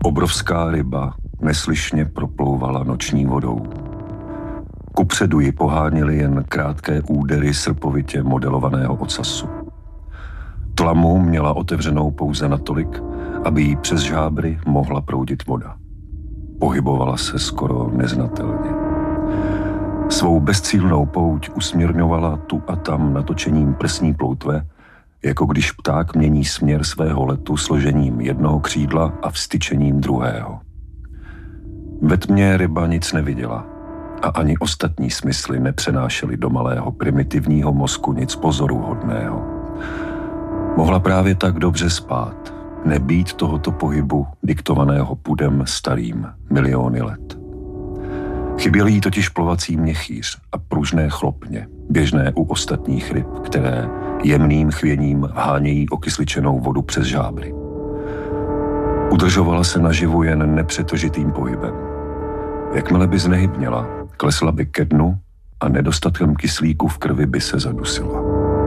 Obrovská ryba neslyšně proplouvala noční vodou. Kupředu ji poháněly jen krátké údery srpovitě modelovaného ocasu. Tlamu měla otevřenou pouze natolik, aby jí přes žábry mohla proudit voda. Pohybovala se skoro neznatelně. Svou bezcílnou pouť usměrňovala tu a tam natočením prsní ploutve, jako když pták mění směr svého letu složením jednoho křídla a vstyčením druhého. Ve tmě ryba nic neviděla a ani ostatní smysly nepřenášely do malého primitivního mozku nic pozoruhodného. Mohla právě tak dobře spát, nebýt tohoto pohybu diktovaného pudem starým miliony let. Chyběl jí totiž plovací měchýř a pružné chlopně, běžné u ostatních ryb, které jemným chvěním hánějí okysličenou vodu přes žábry. Udržovala se naživu jen nepřetržitým pohybem. Jakmile by znehybněla, klesla by ke dnu a nedostatkem kyslíku v krvi by se zadusila.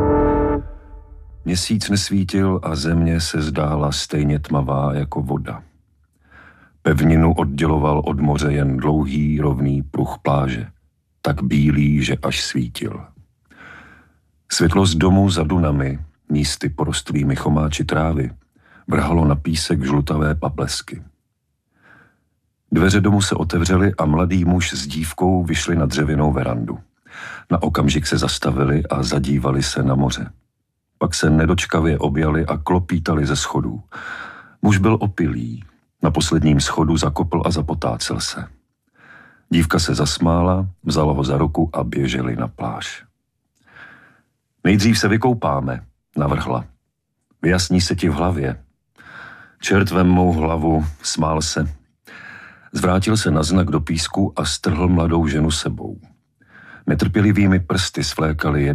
Měsíc nesvítil a země se zdála stejně tmavá jako voda. Pevninu odděloval od moře jen dlouhý, rovný pruh pláže, tak bílý, že až svítil. Světlo z domu za dunami, místy porostlými chomáči trávy, vrhalo na písek žlutavé paplesky. Dveře domu se otevřely a mladý muž s dívkou vyšli na dřevěnou verandu. Na okamžik se zastavili a zadívali se na moře. Pak se nedočkavě objali a klopítali ze schodů. Muž byl opilý, na posledním schodu zakopl a zapotácel se. Dívka se zasmála, vzala ho za ruku a běželi na pláž. Nejdřív se vykoupáme, navrhla. Vyjasní se ti v hlavě. Čert vem mou hlavu, smál se. Zvrátil se na znak do písku a strhl mladou ženu sebou. Netrpělivými prsty svlékali